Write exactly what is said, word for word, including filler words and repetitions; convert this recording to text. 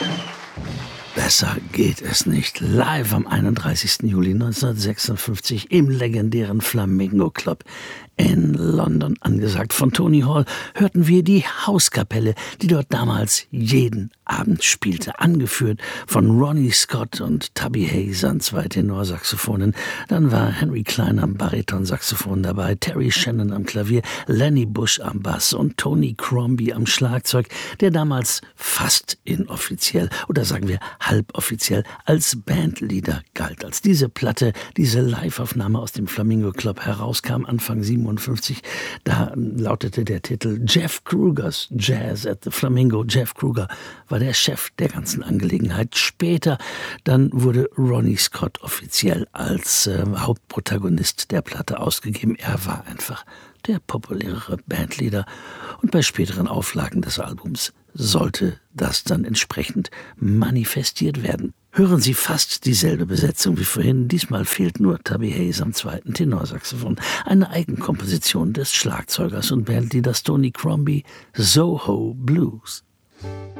Besser geht es nicht. Live am einunddreißigsten Juli neunzehnhundertsechsundfünfzig im legendären Flamingo Club in London angesagt. Von Tony Hall hörten wir die Hauskapelle, die dort damals jeden Abend spielte, angeführt von Ronnie Scott und Tubby Hayes an zwei Tenorsaxophonen. Dann war Henry Klein am Baritonsaxophon dabei, Terry Shannon am Klavier, Lenny Bush am Bass und Tony Crombie am Schlagzeug, der damals fast inoffiziell oder sagen wir halboffiziell als Bandleader galt. Als diese Platte, diese Liveaufnahme aus dem Flamingo Club herauskam, Anfang siebenundfünfzig, da lautete der Titel Jeff Krugers Jazz at the Flamingo. Jeff Kruger war der Chef der ganzen Angelegenheit. Später dann wurde Ronnie Scott offiziell als äh, Hauptprotagonist der Platte ausgegeben. Er war einfach der populärere Bandleader und bei späteren Auflagen des Albums sollte das dann entsprechend manifestiert werden. Hören Sie fast dieselbe Besetzung wie vorhin. Diesmal fehlt nur Tubby Hayes am zweiten Tenorsaxophon. Eine Eigenkomposition des Schlagzeugers und Bandleaders Tony Crombie, Soho Blues.